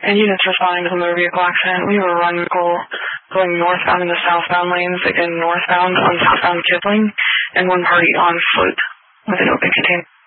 and units responding to the motor vehicle accident. We have a run vehicle going northbound in the southbound lanes, again northbound on southbound Kipling, and one party on foot with an open container.